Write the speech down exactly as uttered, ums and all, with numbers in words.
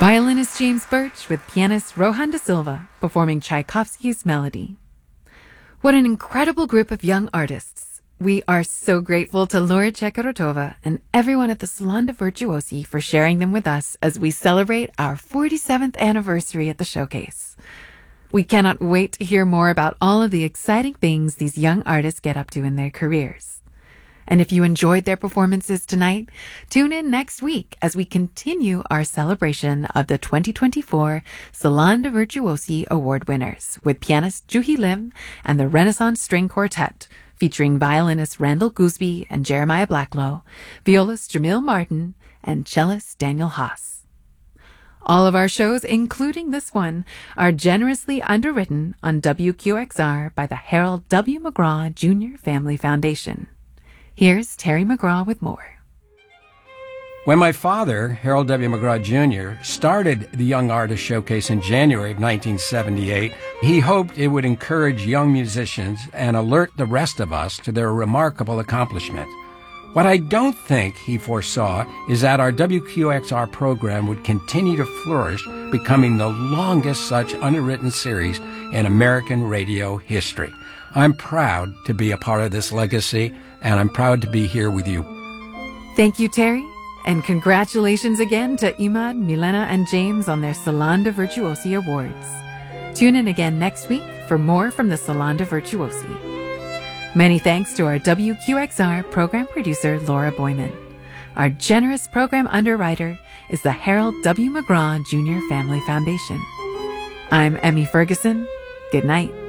Violinist James Birch with pianist Rohan da Silva performing Tchaikovsky's Melody. What an incredible group of young artists. We are so grateful to Laura Chekhoretova and everyone at the Salon de Virtuosi for sharing them with us as we celebrate our forty-seventh anniversary at the showcase. We cannot wait to hear more about all of the exciting things these young artists get up to in their careers. And if you enjoyed their performances tonight, tune in next week as we continue our celebration of the twenty twenty-four Salon de Virtuosi Award winners with pianist Juhi Lim and the Renaissance String Quartet, featuring violinists Randall Gooseby and Jeremiah Blacklow, violist Jamil Martin, and cellist Daniel Haas. All of our shows, including this one, are generously underwritten on W Q X R by the Harold W. McGraw Junior Family Foundation. Here's Terry McGraw with more. When my father, Harold W. McGraw Junior, started the Young Artist Showcase in January of nineteen seventy-eight, he hoped it would encourage young musicians and alert the rest of us to their remarkable accomplishment. What I don't think he foresaw is that our W Q X R program would continue to flourish, becoming the longest such underwritten series in American radio history. I'm proud to be a part of this legacy, and I'm proud to be here with you. Thank you, Terry, and congratulations again to Imad, Milena, and James on their Salon de Virtuosi Awards. Tune in again next week for more from the Salon de Virtuosi. Many thanks to our W Q X R program producer, Laura Boyman. Our generous program underwriter is the Harold W. McGraw Junior Family Foundation. I'm Emmy Ferguson. Good night.